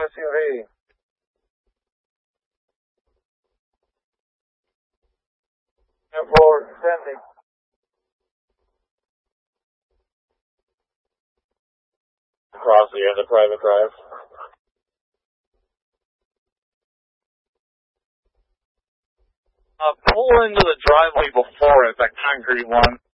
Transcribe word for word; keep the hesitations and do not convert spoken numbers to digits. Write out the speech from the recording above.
S U V. ten four, sending. Across the end of private drive. Uh, pull into the driveway before it, that concrete one.